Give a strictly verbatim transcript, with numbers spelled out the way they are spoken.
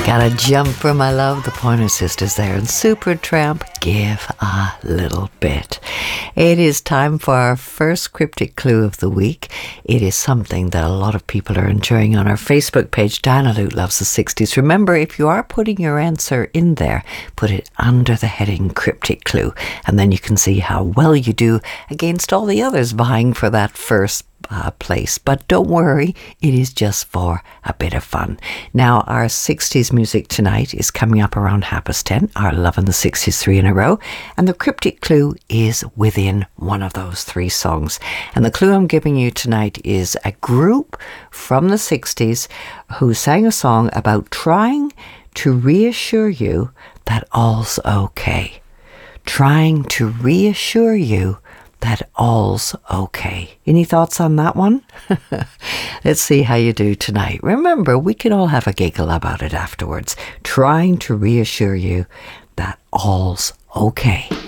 Gotta jump for my love, the Pointer Sisters there, and Supertramp, Give a Little Bit. It is time for our first cryptic clue of the week. It is something that a lot of people are enjoying on our Facebook page, Diana Lute Loves the sixties. Remember, if you are putting your answer in there, put it under the heading cryptic clue, and then you can see how well you do against all the others vying for that first Uh, place. But don't worry, it is just for a bit of fun. Now, our sixties music tonight is coming up around half past ten, our Lovin' the sixties three in a row, and the cryptic clue is within one of those three songs. And the clue I'm giving you tonight is a group from the sixties who sang a song about trying to reassure you that all's okay. Trying to reassure you that all's okay. Any thoughts on that one? Let's see how you do tonight. Remember, we can all have a giggle about it afterwards. Trying to reassure you that all's okay.